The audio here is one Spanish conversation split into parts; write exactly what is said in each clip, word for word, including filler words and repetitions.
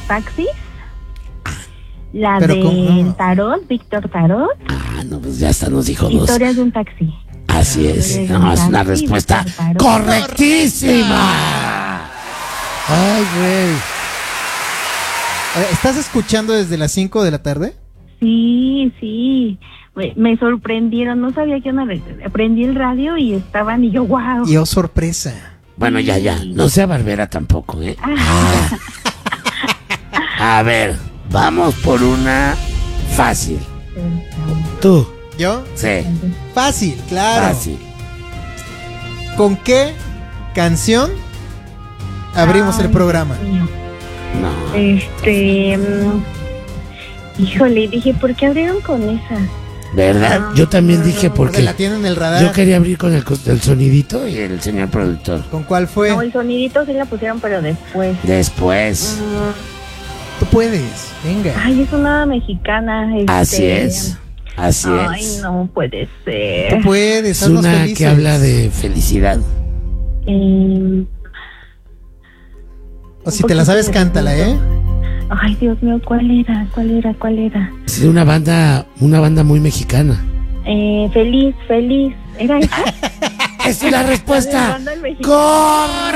taxis. La Pero de ¿cómo? No. Tarot, Víctor Tarot. Ah, no, pues ya hasta nos dijo dos. Historias de un taxi. Así es. Historias de No, un es una taxi, respuesta Víctor Tarot. correctísima. Ay, güey. Oye, ¿estás escuchando desde las cinco de la tarde? Sí, sí. Me, me sorprendieron, no sabía que una vez. Prendí el radio y estaban y yo, wow. Y oh, sorpresa. Bueno, ya, ya. No sea barbera tampoco, ¿eh? Ah. A ver, vamos por una fácil. Tú. ¿Yo? Sí, Fácil, claro. fácil. ¿Con qué canción abrimos Ay, el programa? Dios mío. No. Este. mm, Híjole, dije, ¿por qué abrieron con esa? ¿Verdad? Yo también dije Porque porque la tienen en el radar. yo quería abrir con el, cos- el sonidito y el señor productor. ¿Con cuál fue? No, el sonidito sí la pusieron, pero después. Después. Mm, Tú puedes, venga. Ay, es una mexicana. Este, Así es. Así Ay, es. no puede Tú ser. puedes, Es haznos una felices. que habla de felicidad. Eh, O si te la sabes, cántala, ¿eh? Ay, Dios mío, ¿cuál era? ¿Cuál era? ¿Cuál era? Es de una banda, una banda muy mexicana. Eh, feliz, feliz. ¿Era esa? Es la respuesta Banda mexicana.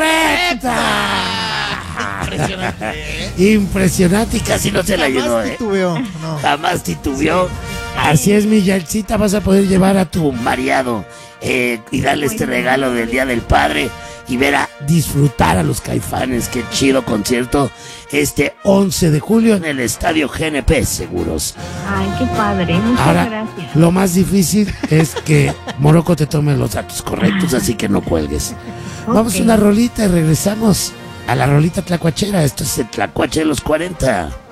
correcta. Impresionante y casi no se la ayudó, Jamás ¿eh? titubeó, no. Jamás titubeó. Así es, mi Yalcita, vas a poder llevar a tu mareado eh, y darle este regalo del Día del Padre y ver a disfrutar a los Caifanes. Qué chido concierto este once de julio en el Estadio G N P Seguros. Ay, qué padre. Muchas Ahora, gracias. lo más difícil es que Morocco te tome los datos correctos, así que no cuelgues. Vamos a Ok. una rolita y regresamos a la rolita tlacuachera. Esto es el Tlacuache de los cuarenta.